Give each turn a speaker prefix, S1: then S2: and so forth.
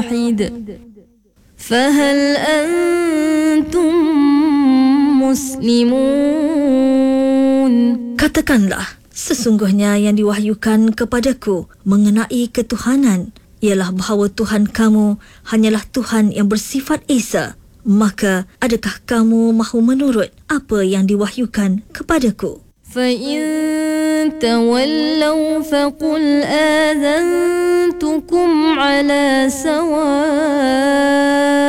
S1: واحد فهل أنتم مسلمون.
S2: Katakanlah, sesungguhnya yang diwahyukan kepadaku mengenai ketuhanan ialah bahawa Tuhan kamu hanyalah Tuhan yang bersifat Esa. Maka adakah kamu mahu menurut apa yang diwahyukan kepadaku?
S1: فإن تولوا فقل آذنتكم على سواء